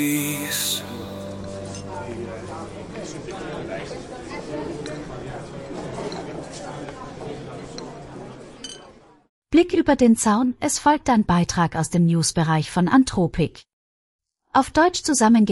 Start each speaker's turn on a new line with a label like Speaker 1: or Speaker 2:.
Speaker 1: Blick über den Zaun, es folgt ein Beitrag aus dem Newsbereich von Anthropic. Auf Deutsch zusammengesetzt